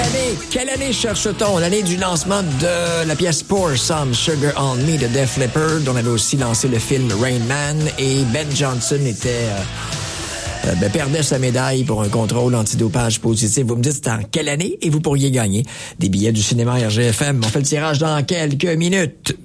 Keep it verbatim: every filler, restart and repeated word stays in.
année? Quelle année cherche-t-on? L'année du lancement de la pièce Pour Some Sugar on Me de Def Leppard. On avait aussi lancé le film Rain Man et Ben Johnson était... Euh, Euh, ben, perdait sa médaille pour un contrôle antidopage positif. Vous me dites, c'est en quelle année? Et vous pourriez gagner des billets du cinéma R G F M. On fait le tirage dans quelques minutes.